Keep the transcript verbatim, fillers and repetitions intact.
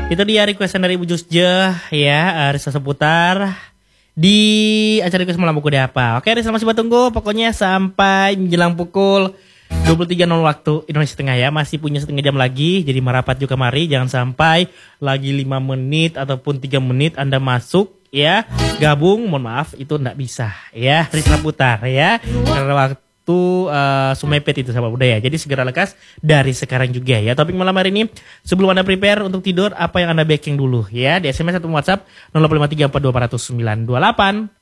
Itu dia requestan dari Ibu Jusje ya, uh, Risa seputar di acara request malam buku deh apa. Oke, Risa masih bertunggu pokoknya sampai menjelang pukul dua puluh tiga nol waktu Indonesia Tengah ya. Masih punya setengah jam lagi, jadi merapat juga mari. Jangan sampai lagi lima menit ataupun tiga menit Anda masuk ya, gabung, mohon maaf itu enggak bisa ya, Risa putar ya. Karena waktu uh, sumepet itu sama budaya. Jadi segera lekas dari sekarang juga ya. Topik malam hari ini, sebelum Anda prepare untuk tidur, apa yang Anda backing dulu ya. Di S M S atau WhatsApp nol delapan lima tiga empat dua empat nol sembilan dua delapan.